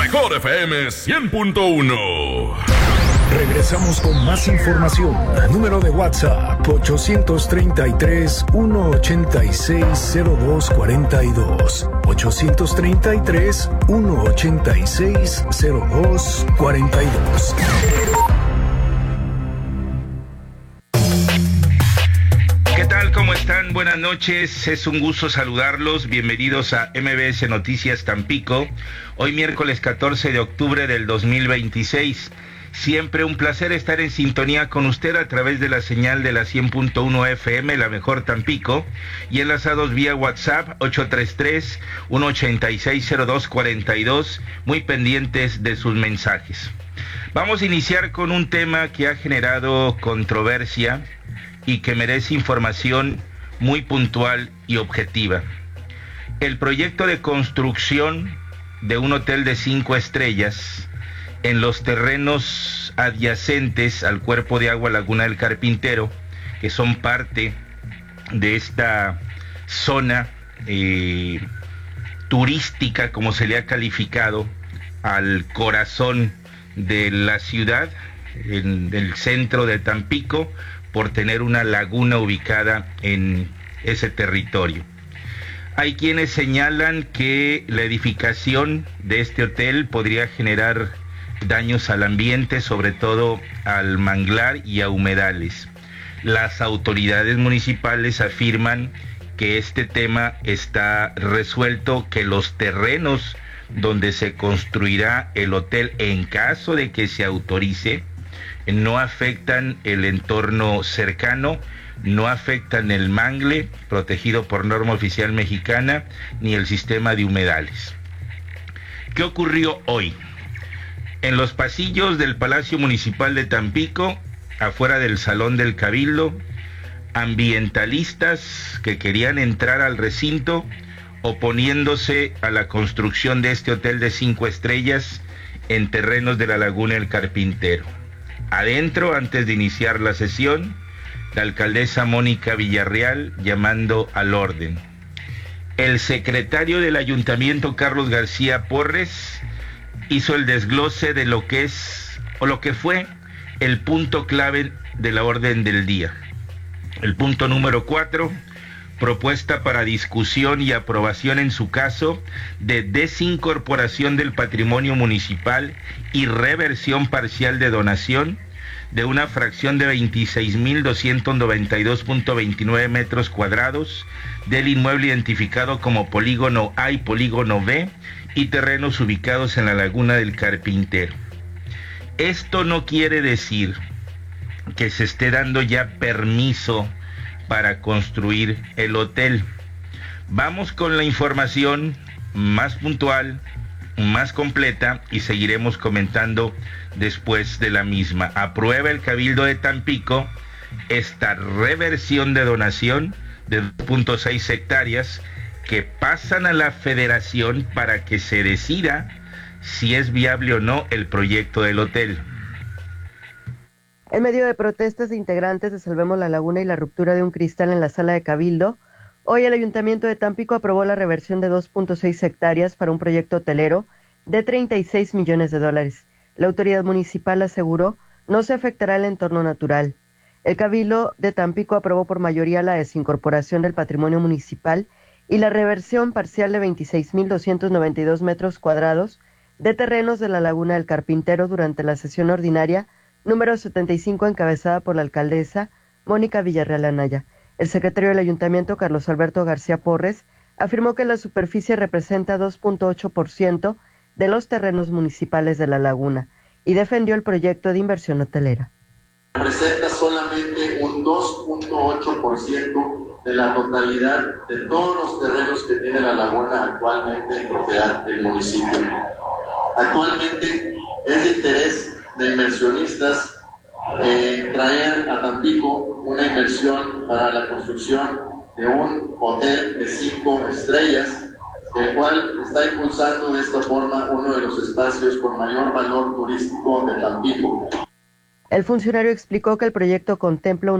mejor FM 100.1. Regresamos con más información. Número de WhatsApp 833-186-0242. 833-186-0242. ¿Qué tal? ¿Cómo están? Buenas noches. Es un gusto saludarlos. Bienvenidos a MBS Noticias Tampico. Hoy miércoles 14 de octubre del 2026. Siempre un placer estar en sintonía con usted a través de la señal de la 100.1 FM, la mejor Tampico, y enlazados vía WhatsApp 833-186-0242, muy pendientes de sus mensajes. Vamos a iniciar con un tema que ha generado controversia y que merece información muy puntual y objetiva. El proyecto de construcción de un hotel de 5 estrellas en los terrenos adyacentes al cuerpo de agua Laguna del Carpintero, que son parte de esta zona turística, como se le ha calificado, al corazón de la ciudad, en el centro de Tampico, por tener una laguna ubicada en ese territorio. Hay quienes señalan que la edificación de este hotel podría generar daños al ambiente, sobre todo al manglar y a humedales. Las autoridades municipales afirman que este tema está resuelto, que los terrenos donde se construirá el hotel, en caso de que se autorice, no afectan el entorno cercano, no afectan el mangle protegido por norma oficial mexicana, ni el sistema de humedales. ¿Qué ocurrió hoy? En los pasillos del Palacio Municipal de Tampico, afuera del Salón del Cabildo, ambientalistas que querían entrar al recinto oponiéndose a la construcción de este hotel de 5 estrellas en terrenos de la Laguna del Carpintero. Adentro, antes de iniciar la sesión, la alcaldesa Mónica Villarreal llamando al orden. El secretario del ayuntamiento, Carlos García Porres, hizo el desglose de lo que es o lo que fue el punto clave de la orden del día. El punto número 4, propuesta para discusión y aprobación en su caso de desincorporación del patrimonio municipal y reversión parcial de donación de una fracción de 26.292.29 metros cuadrados del inmueble identificado como Polígono A y Polígono B y terrenos ubicados en la Laguna del Carpintero. Esto no quiere decir que se esté dando ya permiso para construir el hotel. Vamos con la información más puntual, más completa, y seguiremos comentando después de la misma. Aprueba el Cabildo de Tampico esta reversión de donación de 2.6 hectáreas que pasan a la Federación para que se decida si es viable o no el proyecto del hotel. En medio de protestas de integrantes de Salvemos la Laguna y la ruptura de un cristal en la sala de Cabildo, hoy el Ayuntamiento de Tampico aprobó la reversión de 2.6 hectáreas para un proyecto hotelero de $36 millones. La autoridad municipal aseguró no se afectará el entorno natural. El Cabildo de Tampico aprobó por mayoría la desincorporación del patrimonio municipal y la reversión parcial de 26.292 metros cuadrados de terrenos de la Laguna del Carpintero durante la sesión ordinaria número 75, encabezada por la alcaldesa Mónica Villarreal Anaya. El secretario del Ayuntamiento, Carlos Alberto García Porres, afirmó que la superficie representa 2.8% de los terrenos municipales de la laguna y defendió el proyecto de inversión hotelera. Representa solamente un 2.8% de la totalidad de todos los terrenos que tiene la laguna actualmente en propiedad del municipio. Actualmente es de interés de inversionistas traer a Tampico una inversión para la construcción de un hotel de 5 estrellas, el cual está impulsando de esta forma uno de los espacios con mayor valor turístico de Tampico. El funcionario explicó que el proyecto contempla